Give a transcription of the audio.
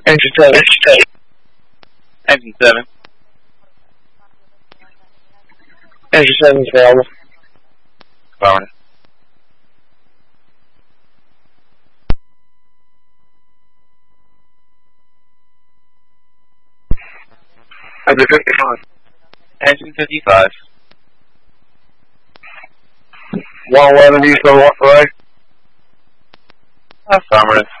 Engine 7. Engine 7. Engine 7 is available. Affirmative. Engine 55. Engine 55. 111 East on Walkway. Affirmative.